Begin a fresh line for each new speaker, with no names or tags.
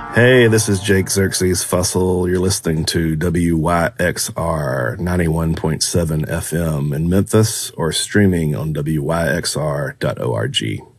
Hey, this is Jake Xerxes Fussell. You're listening to WYXR 91.7 FM in Memphis or streaming on WYXR.org.